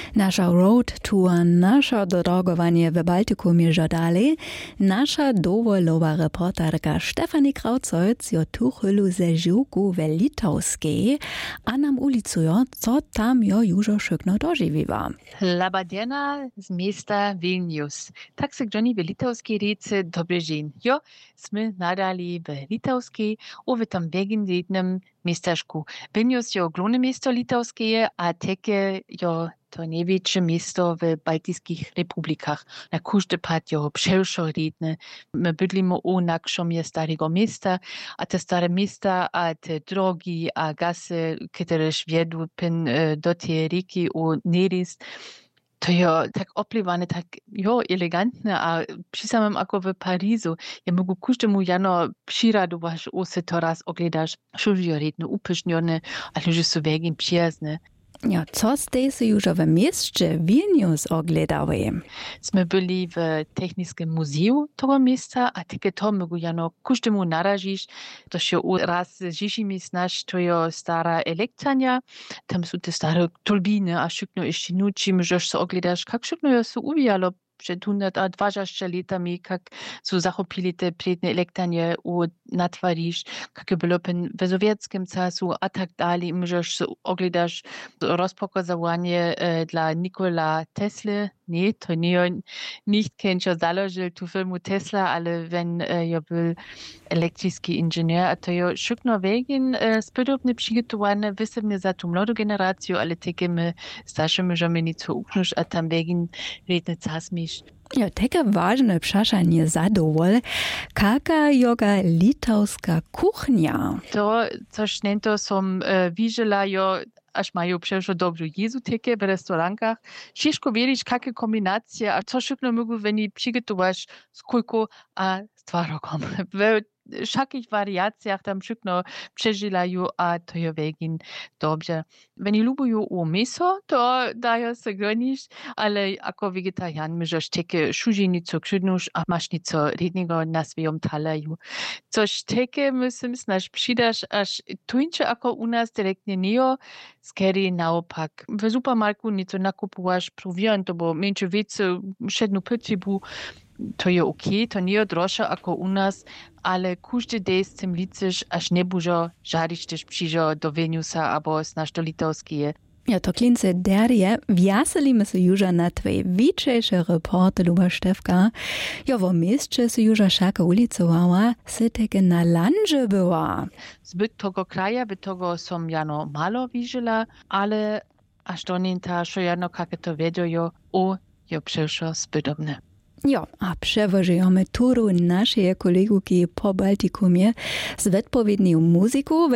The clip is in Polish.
Nasza road tour, nasze drogowanie w Baltikumie żadali, nasza dowolowa reporterka Stefanie Krautzeutz jo tu chwilu ze Žiłku w Litowskiej, a nam ulicujo, co tam jo już szybko dożywiła. Labadiena z miasta Vilnius. Tak se Johnny w Litowskiej riece dobry dzień. Jo, sme nadali w Litowskiej, w tam wegendytnym miasteczku. Vilnius jo główne miasto litowskie, a takie jo to największe miasto w Bałtyckich republikach. Na każdy pad jo przełszoritne. My bydlimy u nakrzomie starego miasta, a te stare miasta, a te drogi, a gasy, które wiedu do tej rieki u Neris, to jo tak opliwane, tak jo elegantne, a przy samym ako w Parizu. Ja mogę każdemu jano przyradować, se to raz ogledasz, šužioritne, upyšnione, ale że są wegiem przyjazne. Ja, co ste se już w mieście Vilnius ogledały? Sme byli w Techniskim Muzeum tego miejsca, a takie to mogę jano każdemu narazić. To się raz z Žižimi znasz, to jo stara elektrania, tam są te stare turbiny, a szybko jeszcze nuci, możesz se ogledasz, jak szybko jo się uwijalo przed 120 latami, jak są zachopili te przednie elektranie u natwarisz, jak było w sowieckim czasu, a tak dalej. Możesz se ogledasz rozpokazowanie dla Nikola Tesla. Nie, to nie on nicht kennt, jo založil tu firmu Tesla, ale wenn jo był elektryczny inżynier, a to jo szybko wegen spodobne przygotowane, wysebnie za tu młodą generację, ale takie my starsze możemy nic uknąć, a tam wegen redne czas mieć. Ja, takie ważne przeszanie zadowol, jaka joga litowska kuchnia. To, coś nento są widziela jo, aż mają przecież dobrą jezu takie w restaurankach. Ciężko wiedzieć, jakie kombinacje, a co szybko mogą weni przygotować z kulką a z twarogom. W wszakich wariacjach tam szybko przeżylają, a to je wegin dobrze. Weni lubią mięso, to dają se gonić, ale jako wegetarian możesz takie szużenico krzydnusz, a masz nieco rednego na swoim talerzu. Coś takie, myślę, znasz przydasz, aż tuńcze jako u nas direktnie nie, skiery naopak. W supermarku nieco nakupowasz prowiant, bo mniejsze wiece, szedną pytybu, to je okej, to nie droższe jako u nas, ale każdy dzień z tym liczysz, aż nie bużo żarić też przyjdzie do Vilniusa albo znasz do Litowskiej. Ja, to klince derje, wjaselimy se już na twej wiczejsze reporty, luba Stefka. Ja, w mieście se już szaka ulicowała, se takie na landże była. Zbyt tego kraja, by tego są jano malo widziela, ale aż do nienta, że jano jakie to wiedziają, jo przyszło zbytobne. Ja, a przewożujemy turu naszej koleguki po Baltikumie z odpowiednią muzyką.